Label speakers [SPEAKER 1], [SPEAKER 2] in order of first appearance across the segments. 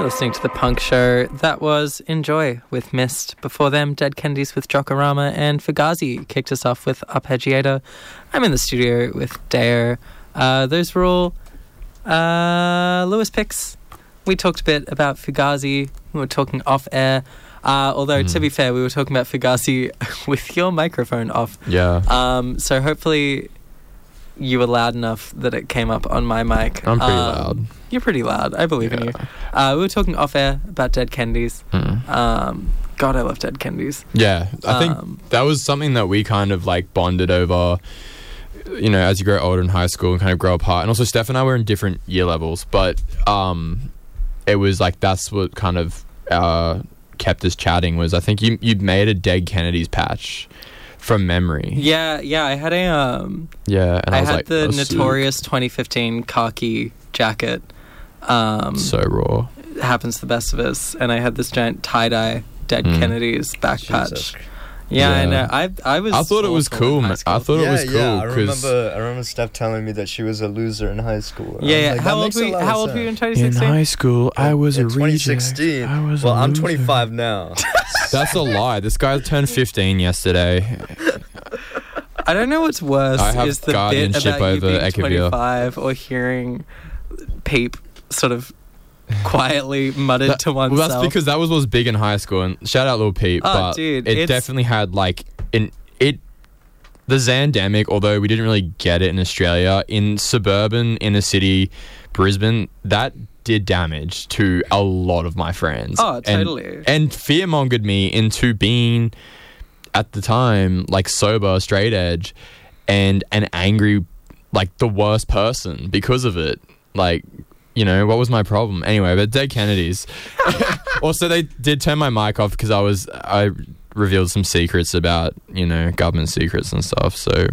[SPEAKER 1] Listening to The Punk Show. That was Enjoy with Mist. Before them, Dead Kennedys with Jokorama, and Fugazi kicked us off with Arpeggiator. I'm in the studio with Deo. Those were all Lewis picks. We talked a bit about Fugazi. We were talking off air. Although, to be fair, we were talking about Fugazi with your microphone off.
[SPEAKER 2] Yeah.
[SPEAKER 1] So hopefully you were loud enough that it came up on my mic.
[SPEAKER 2] I'm pretty loud.
[SPEAKER 1] You're pretty loud. I believe in you. We were talking off air about Dead Kennedys. God, I love Dead Kennedys.
[SPEAKER 2] Yeah, I think that was something that we kind of like bonded over, you know, as you grow older in high school and kind of grow apart. And also Steph and I were in different year levels, but it was like that's what kind of kept us chatting was I think you'd made a Dead Kennedys patch from memory.
[SPEAKER 1] Yeah, I had a
[SPEAKER 2] and
[SPEAKER 1] I
[SPEAKER 2] was
[SPEAKER 1] had
[SPEAKER 2] like,
[SPEAKER 1] the
[SPEAKER 2] oh,
[SPEAKER 1] Notorious 2015 khaki jacket.
[SPEAKER 2] So raw.
[SPEAKER 1] It happens to the best of us, and I had this giant tie-dye Dead Kennedys back patch. Yeah, I know. I
[SPEAKER 2] thought it was cool, man. I thought it was cool.
[SPEAKER 3] Yeah, I remember Steph telling me that she was a loser in high school.
[SPEAKER 1] Yeah.
[SPEAKER 3] Like,
[SPEAKER 1] how old were you in 2016?
[SPEAKER 2] In high school, I was a reject.
[SPEAKER 3] 2016.
[SPEAKER 2] Well,
[SPEAKER 3] I'm 25 now.
[SPEAKER 2] That's a lie. This guy turned 15 yesterday.
[SPEAKER 1] I don't know what's worse.
[SPEAKER 2] I have
[SPEAKER 1] is the
[SPEAKER 2] guardianship
[SPEAKER 1] bit about
[SPEAKER 2] over
[SPEAKER 1] you being
[SPEAKER 2] Ekavir.
[SPEAKER 1] 25 or hearing Peep sort of quietly muttered to oneself.
[SPEAKER 2] Well, that's because that was what was big in high school. And shout out Lil Peep, but
[SPEAKER 1] dude,
[SPEAKER 2] it definitely had like the Zandemic, although we didn't really get it in Australia, in suburban inner city Brisbane, that did damage to a lot of my friends.
[SPEAKER 1] Oh, totally.
[SPEAKER 2] And fearmongered me into being, at the time, like sober, straight edge, and an angry, like the worst person because of it. Like, you know, what was my problem? Anyway, but Dead Kennedys. Also, they did turn my mic off because I revealed some secrets about, you know, government secrets and stuff, so...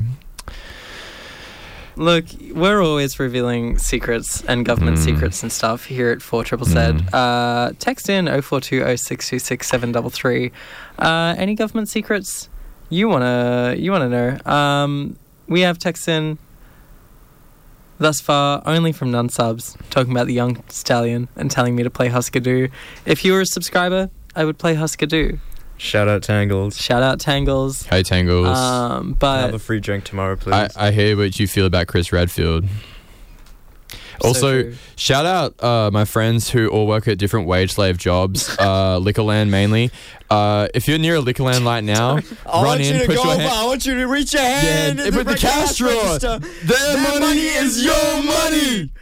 [SPEAKER 1] Look, we're always revealing secrets and government secrets and stuff here at 4ZZZ. Text in 0420626733. Any government secrets you wanna know? We have texts in thus far only from non-subs talking about the Young Stallion and telling me to play Husker Du. If you were a subscriber, I would play Husker Du.
[SPEAKER 3] Shout out Tangles.
[SPEAKER 2] Hey Tangles.
[SPEAKER 1] But
[SPEAKER 3] have a free drink tomorrow, please.
[SPEAKER 2] I hear what you feel about Chris Redfield. Also, shout out my friends who all work at different wage slave jobs, Liquorland mainly. If you're near a Liquorland right now, run in, put your hand.
[SPEAKER 3] I want you to reach your hand
[SPEAKER 2] and put the cash drawer. Their money is your money.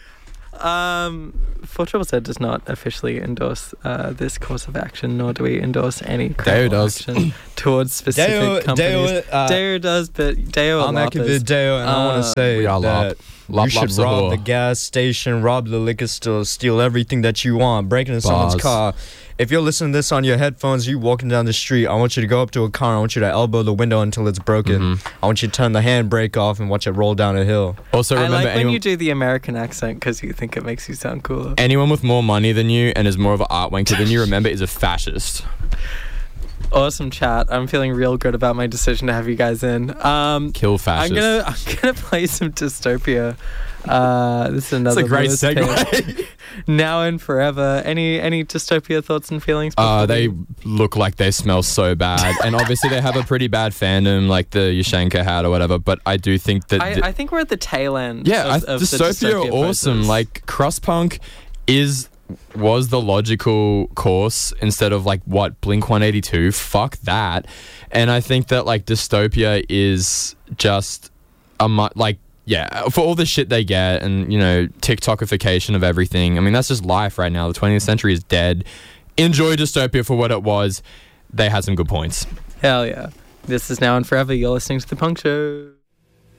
[SPEAKER 1] 4ZZZ does not officially endorse this course of action, nor do we endorse any criminal action towards specific companies. Deo does, but Deo
[SPEAKER 3] I'm Ekavir Deo, and I want to say that you should rob the gas station, rob the liquor store, steal everything that you want, break into someone's car. If you're listening to this on your headphones, you walking down the street, I want you to go up to a car, I want you to elbow the window until it's broken. I want you to turn the handbrake off and watch it roll down a hill.
[SPEAKER 2] Also, remember,
[SPEAKER 1] I like when you do the American accent because you think it makes you sound cooler.
[SPEAKER 2] Anyone with more money than you and is more of an art wanker than you, remember, is a fascist.
[SPEAKER 1] Awesome chat. I'm feeling real good about my decision to have you guys in.
[SPEAKER 2] Kill fascists.
[SPEAKER 1] I'm gonna play some Dystopia. This is another.
[SPEAKER 2] That's a great segue.
[SPEAKER 1] Now and forever. Any Dystopia thoughts and feelings?
[SPEAKER 2] They look like they smell so bad, and obviously they have a pretty bad fandom, like the Yashenka had or whatever. But I do think that
[SPEAKER 1] I think we're at the tail end.
[SPEAKER 2] Yeah,
[SPEAKER 1] of
[SPEAKER 2] Dystopia are awesome.
[SPEAKER 1] Process.
[SPEAKER 2] Like crust punk was the logical course instead of like what Blink-182. Fuck that. And I think that like Dystopia is just for all the shit they get and, you know, TikTokification of everything. I mean, that's just life right now. The 20th century is dead. Enjoy Dystopia for what it was. They had some good points.
[SPEAKER 1] Hell yeah. This is Now and Forever. You're listening to The Punk Show.